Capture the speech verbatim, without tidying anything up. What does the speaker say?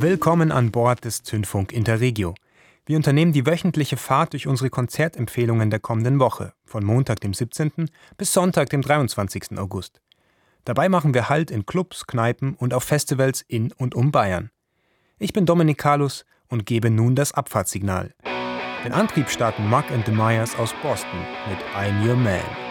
Willkommen an Bord des Zündfunk Interregio. Wir unternehmen die wöchentliche Fahrt durch unsere Konzertempfehlungen der kommenden Woche, von Montag, dem siebzehnten bis Sonntag, dem dreiundzwanzigsten August. Dabei machen wir Halt in Clubs, Kneipen und auf Festivals in und um Bayern. Ich bin Dominik Kalus und gebe nun das Abfahrtssignal. Den Antrieb starten Mark and the Myers aus Boston mit I'm Your Man.